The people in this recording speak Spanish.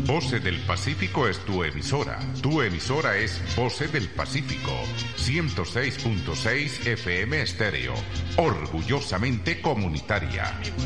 Voce del Pacífico es tu emisora. Tu emisora es Voce del Pacífico, 106.6 FM estéreo, orgullosamente comunitaria.